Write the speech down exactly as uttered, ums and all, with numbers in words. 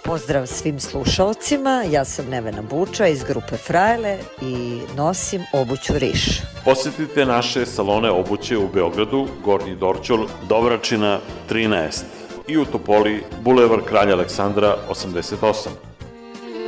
Pozdrav svim slušalcima, ja sam Nevena Buča iz grupe Frajle i nosim obuću Riš. Posetite naše salone obuće u Beogradu, Gornji Dorćol, Dobračina trinaest i u Topoli, Bulevar Kralja Aleksandra osamdeset osam.